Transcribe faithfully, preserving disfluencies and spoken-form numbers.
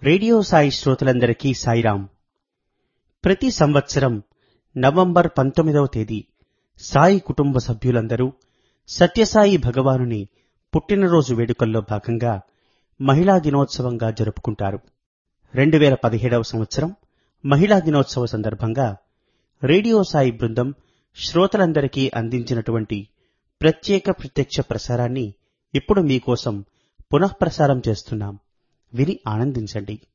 Radio Sai శ్రోతలందరికీ సాయిరాం. ప్రతి సంవత్సరం నవంబర్ పంతొమ్మిదవ తేదీ సాయి కుటుంబ సభ్యులందరూ సత్యసాయి భగవానుని పుట్టినరోజు వేడుకల్లో భాగంగా మహిళా దినోత్సవంగా జరుపుకుంటారు. రెండు వేల పదిహేడవ సంవత్సరం మహిళా దినోత్సవ సందర్భంగా రేడియో సాయి బృందం శ్రోతలందరికీ అందించినటువంటి ప్రత్యేక ప్రత్యక్ష ప్రసారాన్ని ఇప్పుడు మీకోసం పునఃప్రసారం చేస్తున్నాం. విని ఆనందించండి.